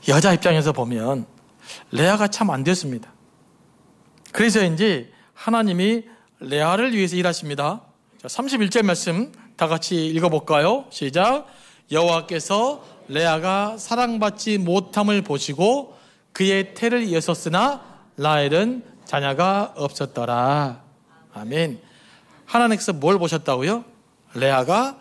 여자 입장에서 보면 레아가 참 안 됐습니다. 그래서인지 하나님이 레아를 위해서 일하십니다. 31절 말씀 다 같이 읽어볼까요? 시작. 여호와께서 레아가 사랑받지 못함을 보시고 그의 태를 여섰으나 라헬은 자녀가 없었더라. 아멘. 하나님께서 뭘 보셨다고요? 레아가